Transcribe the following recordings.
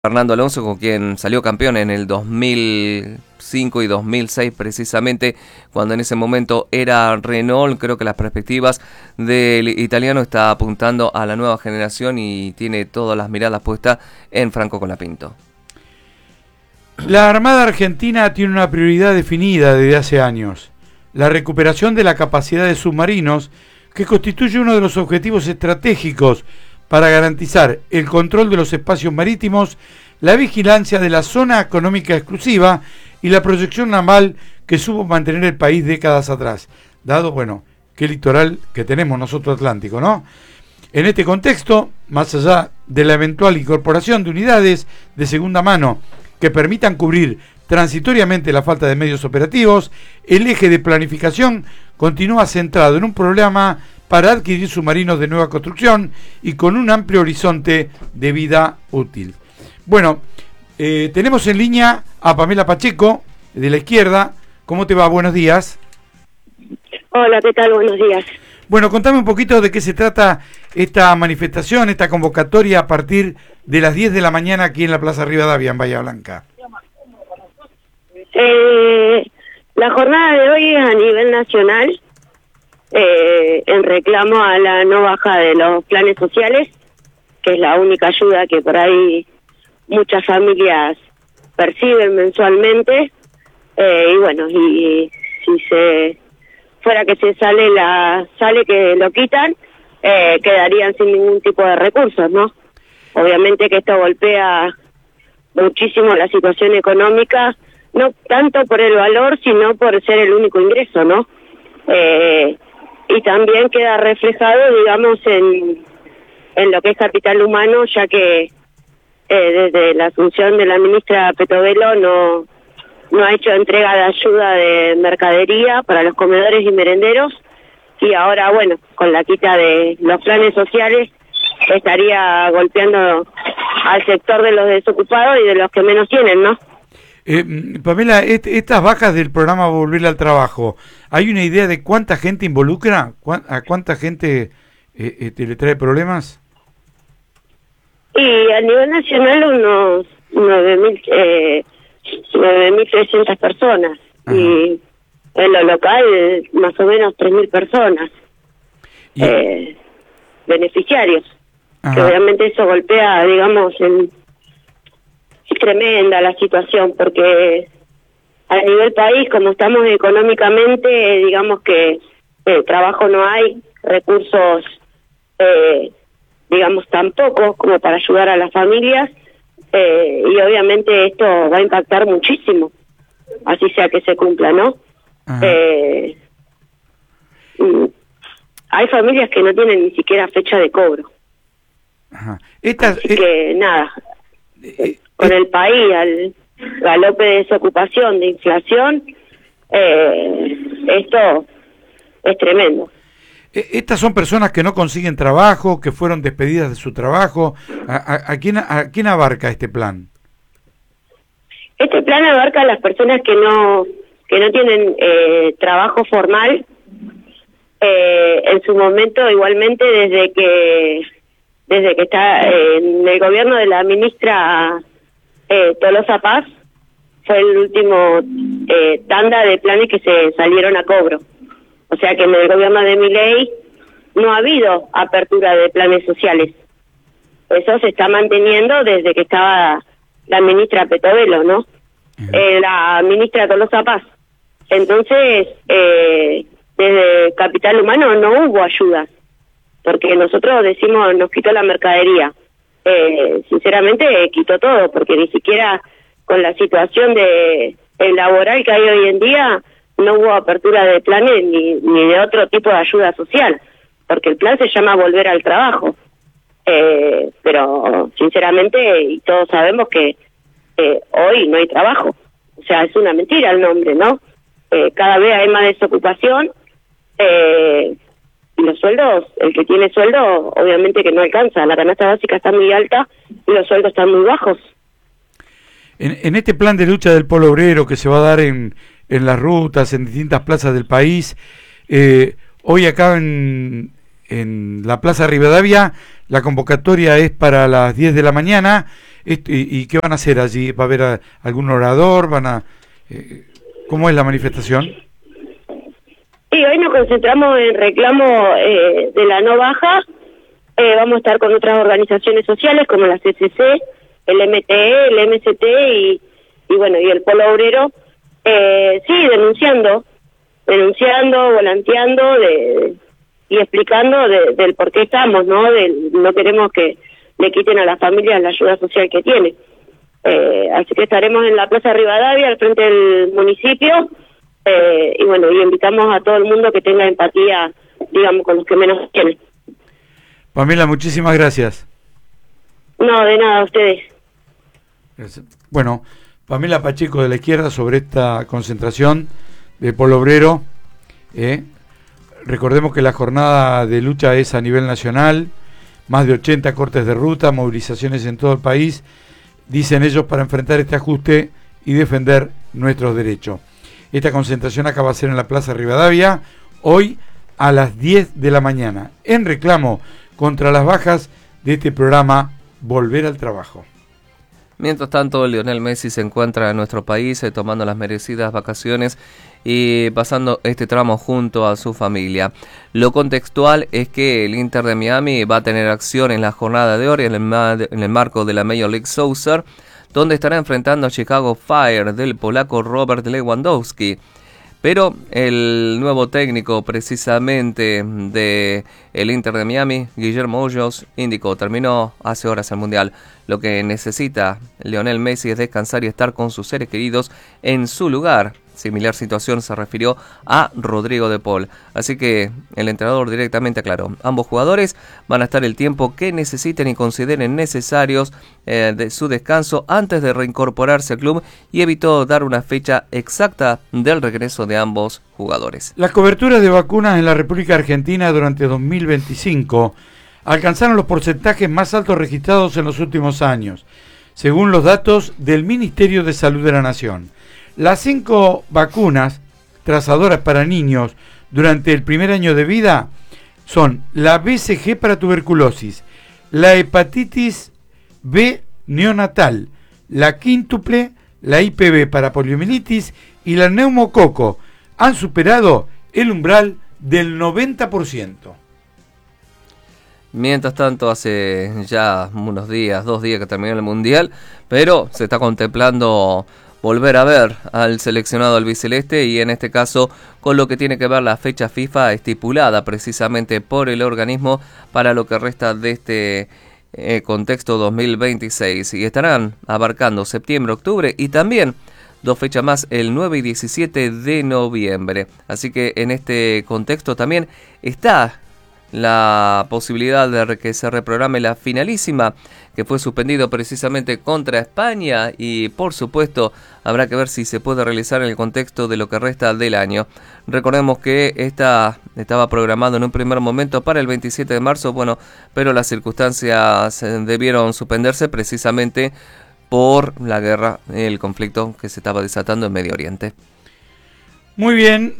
Fernando Alonso, con quien salió campeón en el 2005 y 2006 precisamente, cuando en ese momento era Renault. Creo que las perspectivas del italiano está apuntando a la nueva generación y tiene todas las miradas puestas en Franco Colapinto. La Armada Argentina tiene una prioridad definida desde hace años: la recuperación de la capacidad de submarinos, que constituye uno de los objetivos estratégicos para garantizar el control de los espacios marítimos, la vigilancia de la zona económica exclusiva y la proyección naval que supo mantener el país décadas atrás, dado, qué litoral que tenemos nosotros atlántico, ¿no? En este contexto, más allá de la eventual incorporación de unidades de segunda mano que permitan cubrir transitoriamente la falta de medios operativos, el eje de planificación continúa centrado en un programa para adquirir submarinos de nueva construcción y con un amplio horizonte de vida útil. Tenemos en línea a Pamela Pacheco, de la izquierda. ¿Cómo te va? Buenos días. Hola, ¿qué tal? Buenos días. Contame un poquito de qué se trata esta manifestación, esta convocatoria a partir de las 10 de la mañana aquí en la Plaza Rivadavia, en Bahía Blanca. La jornada de hoy es a nivel nacional, en reclamo a la no baja de los planes sociales, que es la única ayuda que por ahí muchas familias perciben mensualmente, y si se fuera que se sale que lo quitan, quedarían sin ningún tipo de recursos, ¿no? Obviamente que esto golpea muchísimo la situación económica, no tanto por el valor, sino por ser el único ingreso, ¿no? Y también queda reflejado, digamos, en lo que es capital humano, ya que desde la asunción de la ministra Petovelo no ha hecho entrega de ayuda de mercadería para los comedores y merenderos, y ahora, con la quita de los planes sociales, estaría golpeando al sector de los desocupados y de los que menos tienen, ¿no? Pamela, estas bajas del programa Volver al Trabajo, ¿hay una idea de cuánta gente involucra? ¿A cuánta gente le trae problemas? Y a nivel nacional unos 9.300 personas. Ajá. Y en lo local más o menos 3.000 personas beneficiarios. Ajá. Que obviamente eso golpea, digamos, es tremenda la situación, porque a nivel país, como estamos económicamente, digamos que trabajo no hay, recursos digamos tampoco como para ayudar a las familias, y obviamente esto va a impactar muchísimo, así sea que se cumpla, ¿no? Hay familias que no tienen ni siquiera fecha de cobro. Ajá. Así que nada, con el país al galope de desocupación, de inflación, esto es tremendo. Estas son personas que no consiguen trabajo, que fueron despedidas de su trabajo. ¿A quién abarca este plan? Este plan abarca a las personas que no tienen trabajo formal. En su momento, igualmente, desde que está en el gobierno de la ministra Tolosa Paz, fue el último tanda de planes que se salieron a cobro. O sea que en el gobierno de Milei no ha habido apertura de planes sociales. Eso se está manteniendo desde que estaba la ministra Petovelo, ¿no? La ministra Tolosa Paz. Entonces, desde Capital Humano no hubo ayudas, porque nosotros decimos nos quitó la mercadería. Sinceramente quitó todo, porque ni siquiera con la situación el laboral que hay hoy en día no hubo apertura de planes ni de otro tipo de ayuda social, porque el plan se llama Volver al Trabajo, pero sinceramente, y todos sabemos que hoy no hay trabajo, o sea, es una mentira el nombre, ¿no? Cada vez hay más desocupación, y los sueldos, el que tiene sueldo obviamente que no alcanza, la canasta básica está muy alta y los sueldos están muy bajos. En este plan de lucha del polo obrero que se va a dar en las rutas, en distintas plazas del país, hoy acá en la Plaza Rivadavia la convocatoria es para las 10 de la mañana. ¿Y qué van a hacer allí? ¿Va a haber algún orador? ¿Cómo es la manifestación? Sí, hoy nos concentramos en reclamo de la no baja. Vamos a estar con otras organizaciones sociales como la CCC, el MTE, el MST y bueno, y el Polo Obrero. Sí, denunciando, volanteando y explicando del por qué estamos, ¿no? No queremos que le quiten a las familias la ayuda social que tiene. Así que estaremos en la Plaza Rivadavia, al frente del municipio, y bueno, y invitamos a todo el mundo que tenga empatía, digamos, con los que menos tienen. Pamela, muchísimas gracias. No, de nada, a ustedes. Bueno, Pamela Pacheco de la Izquierda sobre esta concentración de Polo Obrero. Recordemos que la jornada de lucha es a nivel nacional, más de 80 cortes de ruta, movilizaciones en todo el país, dicen ellos, para enfrentar este ajuste y defender nuestros derechos. Esta concentración acaba de ser en la Plaza Rivadavia, hoy a las 10 de la mañana, en reclamo contra las bajas de este programa Volver al Trabajo. Mientras tanto, Lionel Messi se encuentra en nuestro país tomando las merecidas vacaciones y pasando este tramo junto a su familia. Lo contextual es que el Inter de Miami va a tener acción en la jornada de hoy en el marco de la Major League Soccer, donde estará enfrentando a Chicago Fire del polaco Robert Lewandowski. Pero el nuevo técnico precisamente de el Inter de Miami, Guillermo Hoyos, indicó, terminó hace horas el Mundial. Lo que necesita Lionel Messi es descansar y estar con sus seres queridos en su lugar. Similar situación se refirió a Rodrigo de Paul. Así que el entrenador directamente aclaró. Ambos jugadores van a estar el tiempo que necesiten y consideren necesarios de su descanso antes de reincorporarse al club, y evitó dar una fecha exacta del regreso de ambos jugadores. Las coberturas de vacunas en la República Argentina durante 2025 alcanzaron los porcentajes más altos registrados en los últimos años, según los datos del Ministerio de Salud de la Nación. Las 5 vacunas trazadoras para niños durante el primer año de vida son la BCG para tuberculosis, la hepatitis B neonatal, la quíntuple, la IPV para poliomielitis y la neumococo. Han superado el umbral del 90%. Mientras tanto, hace ya unos días, 2 días que terminó el Mundial, pero se está contemplando volver a ver al seleccionado albiceleste, y en este caso con lo que tiene que ver la fecha FIFA estipulada precisamente por el organismo para lo que resta de este contexto 2026, y estarán abarcando septiembre, octubre y también 2 fechas más, el 9 y 17 de noviembre. Así que en este contexto también está la posibilidad de que se reprograme la finalísima, que fue suspendido precisamente contra España, y por supuesto habrá que ver si se puede realizar en el contexto de lo que resta del año. Recordemos que esta estaba programado en un primer momento para el 27 de marzo, pero las circunstancias debieron suspenderse precisamente por la guerra, el conflicto que se estaba desatando en Medio Oriente. Muy bien,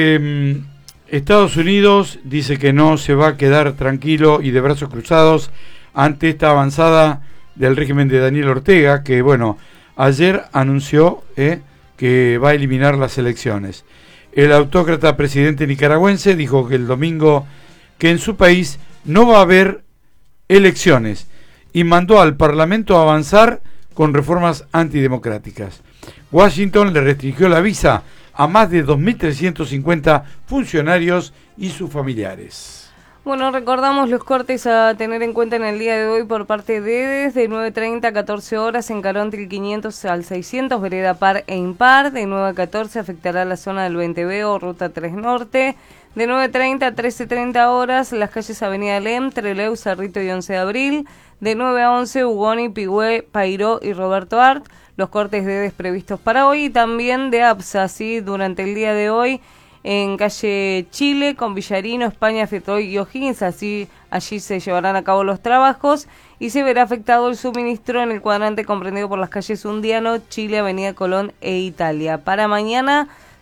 Estados Unidos dice que no se va a quedar tranquilo y de brazos cruzados ante esta avanzada del régimen de Daniel Ortega, que ayer anunció que va a eliminar las elecciones. El autócrata presidente nicaragüense dijo que el domingo que en su país no va a haber elecciones y mandó al Parlamento a avanzar con reformas antidemocráticas. Washington le restringió la visa a más de 2.350 funcionarios y sus familiares. Bueno, recordamos los cortes a tener en cuenta en el día de hoy por parte de desde 9:30 a 14 horas en Caronte 500 al 600, vereda par e impar. De 9 a 14 afectará la zona del 20B o Ruta 3 Norte. De 9:30 a 13:30 horas las calles Avenida Lem, Trelew, Cerrito y 11 de Abril. De 9 a 11 Ugoni, Pigüé, Pairó y Roberto Art. Los cortes de previstos para hoy, y también de APSA, ¿sí? Durante el día de hoy en calle Chile con Villarino, España, Fitzroy y O'Higgins, allí se llevarán a cabo los trabajos y se verá afectado el suministro en el cuadrante comprendido por las calles Undiano, Chile, Avenida Colón e Italia. Para mañana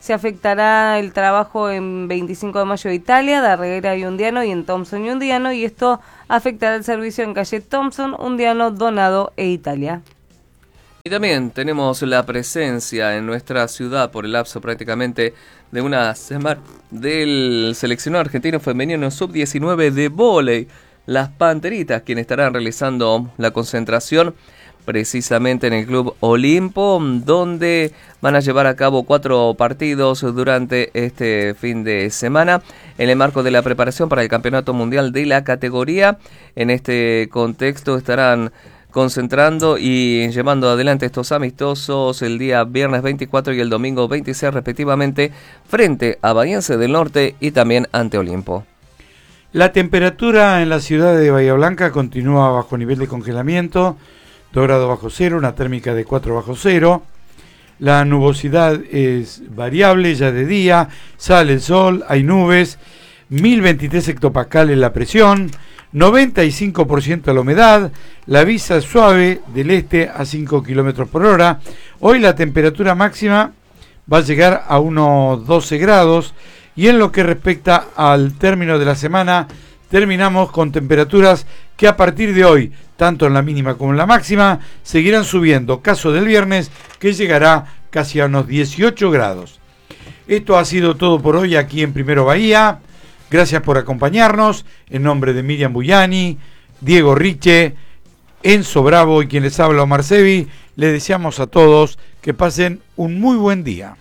Se afectará el trabajo en 25 de Mayo de Italia, Darreguera y Undiano y en Thompson y Undiano, y esto afectará el servicio en calle Thompson, Undiano, Donado e Italia. Y también tenemos la presencia en nuestra ciudad por el lapso prácticamente de una semana del seleccionado argentino femenino sub-19 de vóley, las Panteritas, quienes estarán realizando la concentración precisamente en el Club Olimpo, donde van a llevar a cabo 4 partidos durante este fin de semana en el marco de la preparación para el Campeonato Mundial de la categoría. En este contexto estarán concentrando y llevando adelante estos amistosos el día viernes 24 y el domingo 26 respectivamente frente a Bahiense del Norte y también ante Olimpo. La temperatura en la ciudad de Bahía Blanca continúa bajo nivel de congelamiento, 2 grados bajo cero, una térmica de 4 bajo cero. La nubosidad es variable ya de día, sale el sol, hay nubes, 1023 hectopascales la presión, 95% la humedad, la brisa suave del este a 5 km por hora. Hoy la temperatura máxima va a llegar a unos 12 grados y en lo que respecta al término de la semana, terminamos con temperaturas que a partir de hoy, tanto en la mínima como en la máxima, seguirán subiendo. Caso del viernes, que llegará casi a unos 18 grados. Esto ha sido todo por hoy aquí en Primero Bahía. Gracias por acompañarnos. En nombre de Miriam Buyani, Diego Riche, Enzo Bravo y quien les habla, Omar Sevi, les deseamos a todos que pasen un muy buen día.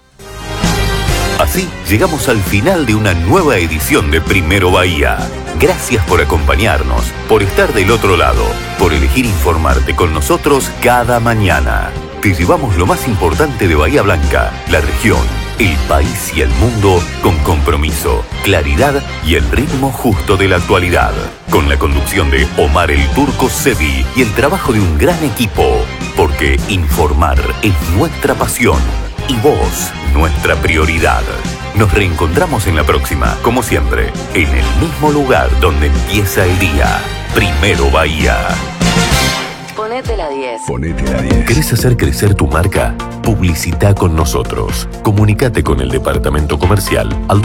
Así llegamos al final de una nueva edición de Primero Bahía. Gracias por acompañarnos, por estar del otro lado, por elegir informarte con nosotros cada mañana. Te llevamos lo más importante de Bahía Blanca, la región, el país y el mundo con compromiso, claridad y el ritmo justo de la actualidad. Con la conducción de Omar el Turco Sevi y el trabajo de un gran equipo. Porque informar es nuestra pasión y vos, nuestra prioridad. Nos reencontramos en la próxima, como siempre, en el mismo lugar donde empieza el día. Primero Bahía. Ponete la 10. Ponete la 10. ¿Querés hacer crecer tu marca? Publicita con nosotros. Comunicate con el departamento comercial al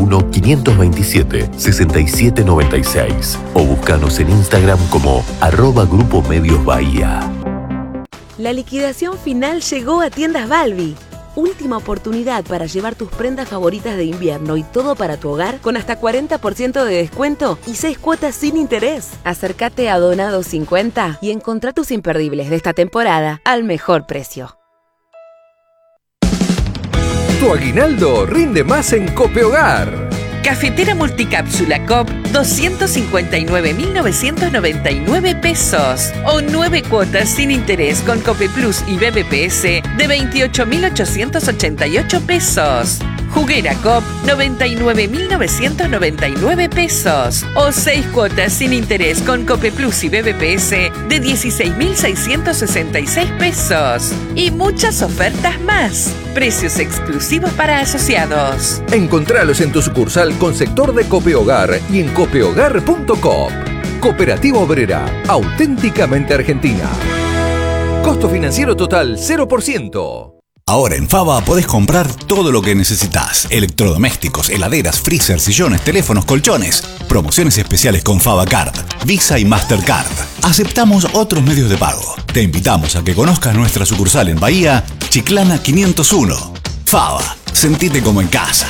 291-527-6796 o búscanos en Instagram como @Grupo Medios Bahía. La liquidación final llegó a Tiendas Balbi. Última oportunidad para llevar tus prendas favoritas de invierno y todo para tu hogar con hasta 40% de descuento y 6 cuotas sin interés. Acércate a Donado 50 y encontrá tus imperdibles de esta temporada al mejor precio. Tu aguinaldo rinde más en Copehogar. Cafetera multicápsula COP, 259.999 pesos. O 9 cuotas sin interés con Cope Plus y BBPS de 28.888 pesos. Juguera COP, 99.999 pesos. O 6 cuotas sin interés con Cope Plus y BBPS de 16.666 pesos. Y muchas ofertas más. Precios exclusivos para asociados. Encontralos en tu sucursal con sector de Copehogar y en copehogar.com. Cooperativa Obrera, auténticamente argentina. Costo financiero total 0%. Ahora en Fava podés comprar todo lo que necesitas. Electrodomésticos, heladeras, freezer, sillones, teléfonos, colchones. Promociones especiales con Fava Card, Visa y Mastercard. Aceptamos otros medios de pago. Te invitamos a que conozcas nuestra sucursal en Bahía, Chiclana 501. Fava, sentite como en casa.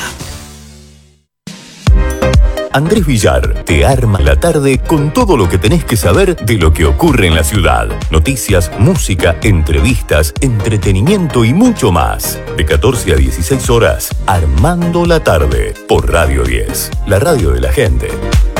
Andrés Villar te arma la tarde con todo lo que tenés que saber de lo que ocurre en la ciudad. Noticias, música, entrevistas, entretenimiento y mucho más. De 14 a 16 horas, Armando la tarde por Radio 10, la radio de la gente.